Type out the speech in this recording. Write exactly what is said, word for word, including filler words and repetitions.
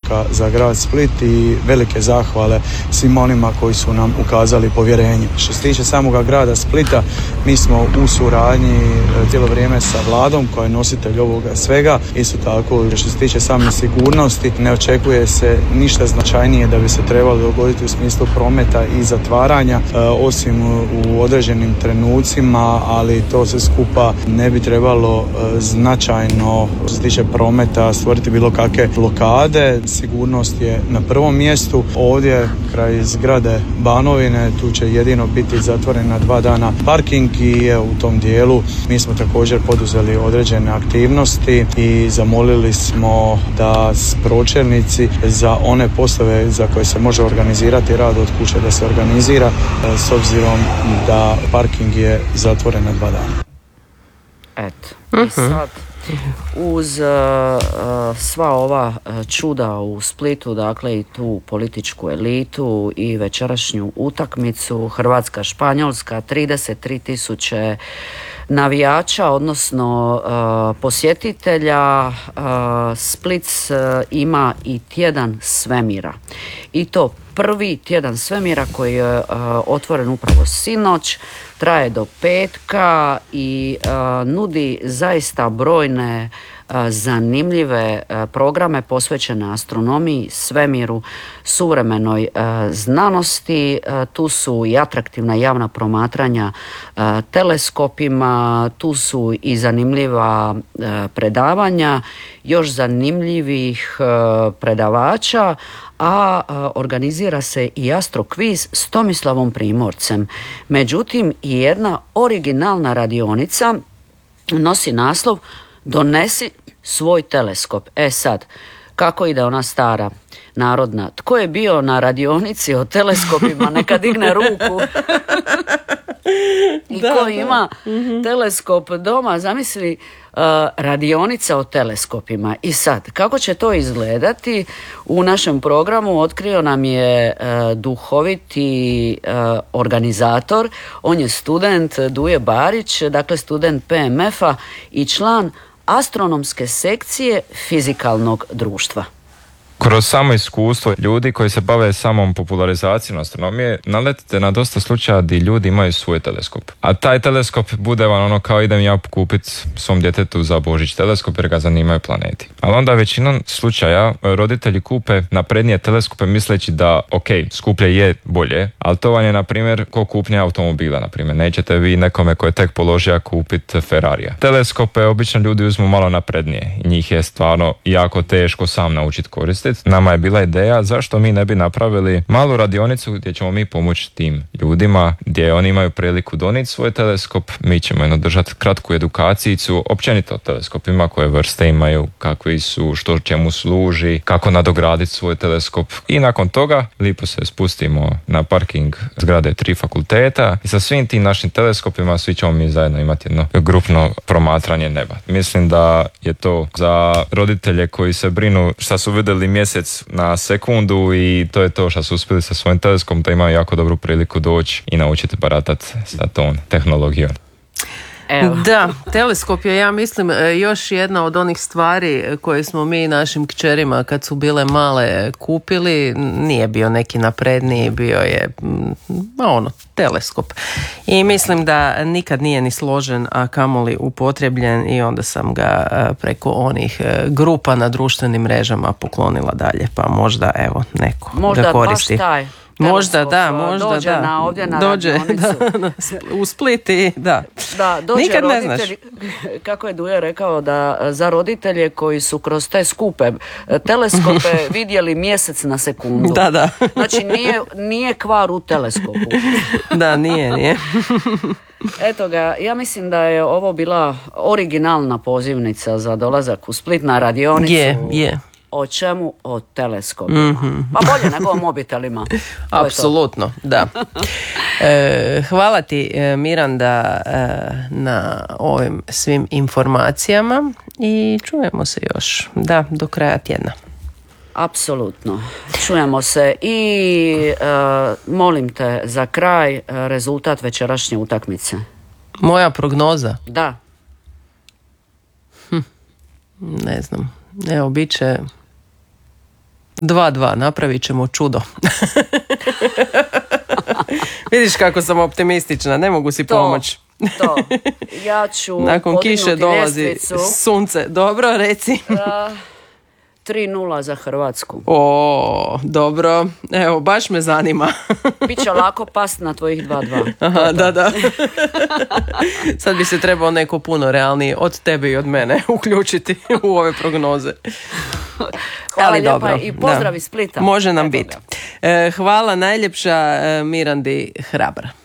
poruka za grad Split i velike zahvale svim onima koji su nam ukazali povjerenje. Što se tiče samoga grada Splita, mi smo u suradnji cijelo vrijeme sa vladom koja je nositelj ovoga svega. Isto tako, što se tiče same sigurnosti, ne očekuje se ništa značajnije da bi se trebalo dogoditi u smislu prometa i zatvaranja, osim u određenim trenucima, ali to se skupa ne bi trebalo značajno, što se tiče prometa, stvoriti bilo kakve blokade. Sigurnost je na prvom mjestu. Ovdje kraj zgrade Banovine tu će jedino biti zatvoren na dva dana parking i u tom dijelu mi smo također poduzeli određene aktivnosti i zamolili smo da pročelnici za one poslove za koje se može organizirati rad od kuće da se organizira, s obzirom da parking je zatvoren na dva dana. Eto, i sad uz uh, sva ova čuda u Splitu, dakle i tu političku elitu i večerašnju utakmicu Hrvatska-Španjolska, trideset tri tisuće navijača, odnosno uh, posjetitelja, uh, Split uh, ima i tjedan svemira. I to prvi tjedan svemira koji je uh, otvoren upravo sinoć, traje do petka i uh, nudi zaista brojne uh, zanimljive uh, programe posvećene astronomiji, svemiru, suvremenoj uh, znanosti. Uh, tu su i atraktivna javna promatranja uh, teleskopima, tu su i zanimljiva uh, predavanja, još zanimljivih uh, predavača, a organizira se i astrokviz s Tomislavom Primorcem. Međutim, i jedna originalna radionica nosi naslov Donesi svoj teleskop. E sad, kako ide ona stara narodna? Tko je bio na radionici o teleskopima, neka digne ruku. I da, ko ima da. teleskop doma, zamisli, uh, radionica o teleskopima. I sad, kako će to izgledati? U našem programu otkrio nam je uh, duhoviti uh, organizator. On je student Duje Barić, dakle student P M F-a i član astronomske sekcije fizikalnog društva. Kroz samo iskustvo ljudi koji se bave samom popularizacijom astronomije naletite na dosta slučaja gdje ljudi imaju svoj teleskop. A taj teleskop bude vam ono kao idem ja kupiti svom djetetu za Božić teleskop jer ga zanimaju planeti. Ali onda većinom slučaja roditelji kupe naprednije teleskope misleći da ok, skuplje je bolje, ali to vam je na primjer ko kupnja automobila, na primjer. Nećete vi nekome koji je tek položio kupiti Ferrarija. Teleskope obično ljudi uzmu malo naprednije i njih je stvarno jako teško sam naučiti koristiti. Nama je bila ideja zašto mi ne bi napravili malu radionicu gdje ćemo mi pomoći tim ljudima, gdje oni imaju priliku donijeti svoj teleskop, mi ćemo jedno držati kratku edukacijicu, općenito o teleskopima, koje vrste imaju, kakvi su, što čemu služi, kako nadograditi svoj teleskop i nakon toga lipo se spustimo na parking zgrade tri fakulteta i sa svim tim našim teleskopima svi ćemo mi zajedno imati jedno grupno promatranje neba. Mislim da je to za roditelje koji se brinu šta su vidjeli mjesec na sekundu i to je to što su uspjeli sa svojim teleskopom, da imaju jako dobru priliku doći i naučiti baratati sa tom tehnologijom. Evo. Da, teleskop je, ja mislim, još jedna od onih stvari koje smo mi našim kćerima kad su bile male kupili. Nije bio neki napredniji, bio je ono, teleskop. I mislim da nikad nije ni složen, a kamoli upotrebljen, i onda sam ga preko onih grupa na društvenim mrežama poklonila dalje, pa možda evo neko možda ga koristi. Možda baš taj. Možda da, možda dođe da. Na, ovdje na dođe radionicu. Da, na, u Split i da. Da, dođe nikad roditelj, ne znaš. Kako je Duje rekao, da za roditelje koji su kroz te skupe teleskope vidjeli mjesec na sekundu. Da, da. Znači nije, nije kvar u teleskopu. Da, nije, nije. Eto ga, ja mislim da je ovo bila originalna pozivnica za dolazak u Split na radionicu. Je, je. O čemu? O teleskopima. Mm-hmm. Pa bolje nego o mobitelima. Apsolutno, da. E, hvala ti, Miranda, e, na ovim svim informacijama i čujemo se još, da, do kraja tjedna. Apsolutno. Čujemo se i e, molim te za kraj e, rezultat večerašnje utakmice. Moja prognoza? Da. Hm, ne znam. Evo, bit će dva dva, napravit ćemo čudo. Vidiš kako sam optimistična, ne mogu si to, pomoći. To, ja ću nakon kiše dolazi ljestvicu. Sunce. Dobro, reci. Uh, tri nula za Hrvatsku. O, dobro. Evo, baš me zanima. Biće lako past na tvojih dva dva. Aha, to, da, da. Sad bi se trebao neko puno realniji od tebe i od mene uključiti u ove prognoze. Hvala ali lijepa dobro, i pozdrav da. iz Splita. Može nam Evo biti. ga. Hvala najljepša Mirandi Hrabar.